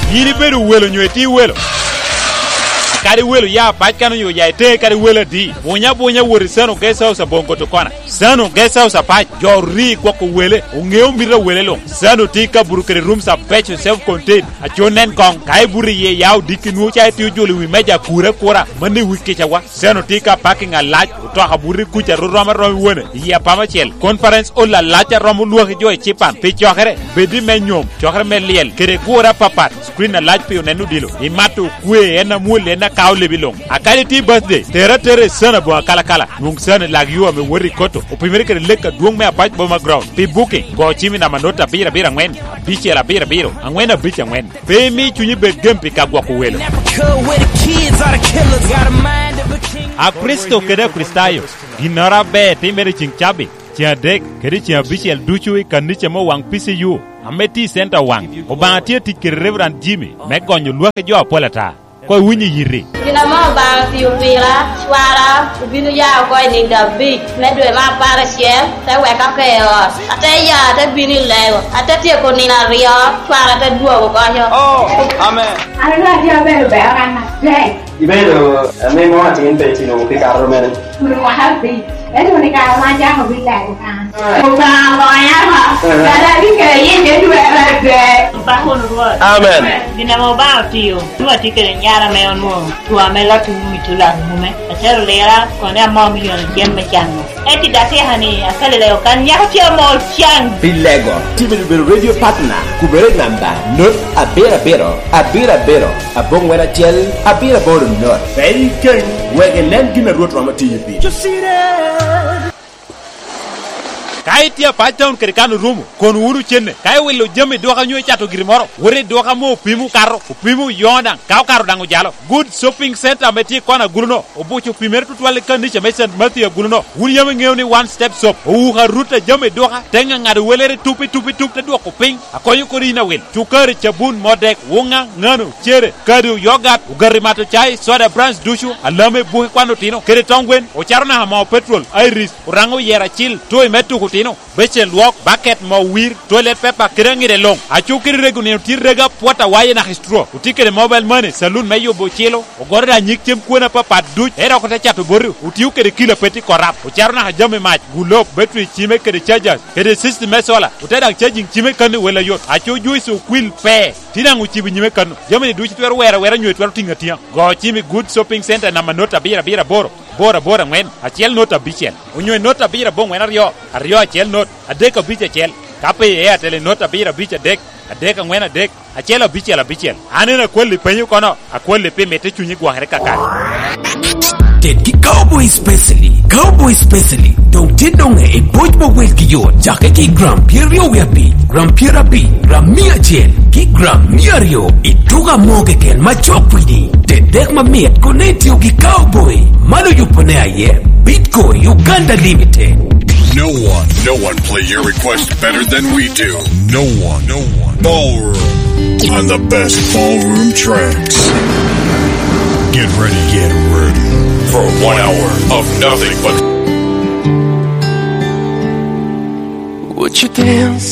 yini bedo welo nyweti welo kari welo ya pachkano yo ya te kari welo di bunya wori sano guest house bongo to kona sano guest house pach jori kwa ko wele ungeo mira wele lo sano tika burukere room sa batch self contained a chonen kong kai buri ye yaw dikinu cha ti joli wi meja kura mani wiki chawa sano tika parking a large to haburi kucha roma wone ya pamachel conference olla lacha romu luwa jo chipan pi chokere bedi menyom chokere meliel kere kura papat screen a large pi onenu dilo imatu kwe ena mule na kaule bilong akali ti birthday tere sana bo kala nung sana lag you me wori koto o primere ke leka duong me apach bo ma ground pi booking go chimi na manota bira ngwen bichela bira angwena bicha ngwen pe mi chunyi be gempi kagwa ko welo a Cristo kede Cristayo ginara be timere chingchabi chia dek kedi chia bichel duchui kaniche mo wang PCU ameti center wang obangatie tikir Reverend Jimmy me gonyo luake jo apolata ko wunyi yiri kina mo ba fiupira swara ubinu ya ko ni da big medwe ma para shel ta we ka ke ate ya ta bini lewo ate tie ko ni na rio swara ta duo ko yo amen ana dia be ana de ibelo me mo ati inte tino pe carro men mo happy eso ni ka ma ja ko bi la ko ba ba ya ha da bi ke yin de duwe de ba ko no amen kina mo ba tio tu ati ke nyara me onu tu amela tu mitula mume asero lera kone mo milion jemme chango eti dasi hani akale leo kan ya ti mo chang bilego tibe radio partner kubere namba not abira abongwera chel abira bor not bacon wege lengina rotwa matibi kai tia pachon kerikano rumu kon wuru chenne kai welo jeme doka nyoy chato girmoro wore doka mo pimu karo pimu yonda karo dango jalo good shopping center meti kona guluno obucho pimer tutwale kandiche mesen matia guluno wun yame ngewni one step shop o ha ruta jeme doka tenga ngade welere tupi te doko ping akoyo korina wel chukare chabun modek wonga ngano chere kadu yogurt ugarimato chai soda branch dushu alame buhe kwano tino kere tongwen o charona hama petrol iris urango yera chill toy metu tino bechen luok bucket mo wir toilet paper kirangire long achukiri regune tirega pota waye na histro utikere mobile money saloon meyo bochelo ogorda nyiktem kuona papa duch era ko tachato boru utiukere kilo peti korap ucharna hajame mach gulop battery chime kere chargers kere system mesola uteda charging chime kan wela yot achu juice kwil pe tinangu chibi nyime kan jamani duch twer wera nyotwer tingatia go chime good shopping center na manota bira bora ngwen achiel nota bichel unyo nota bira bong wen ario achiel not adeka biche chel kape ya tele nota bira biche dek adeka ngwen adek achiel bichel anena kweli penyu kono akweli pe mete chunyi gwahre kakari Tedki Cowboy specially don't tidong e bojbo wel ki yo jake ki gram pierio yapi gram mia chen ki gram miario ituga moge ken machopudi tedek mamiet koneti ki Cowboy malo yupone aye Bitco Uganda Limited. No one play your request better than we do. No one. Ballroom on the best ballroom tracks. Get ready for 1 hour of nothing but. Would you dance